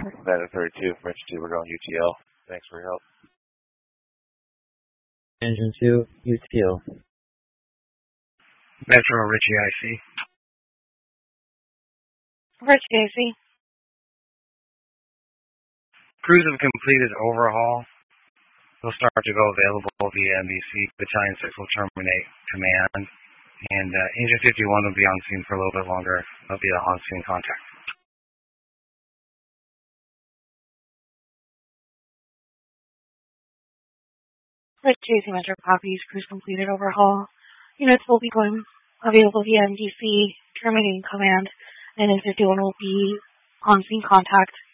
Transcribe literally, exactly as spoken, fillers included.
Commander thirty-two, French two, we're going U T L. Thanks for your help. Engine two, U T L. Metro, Richie I C. Richie I C. Crews have completed overhaul. They'll start to go available via N B C. Battalion six will terminate command. And uh, Engine fifty-one will be on scene for a little bit longer. They'll be the on-scene contact. Richie I C, Metro copies. Crews completed overhaul. Units will be going available via N B C, terminating command. And N fifty-one will be on scene contact.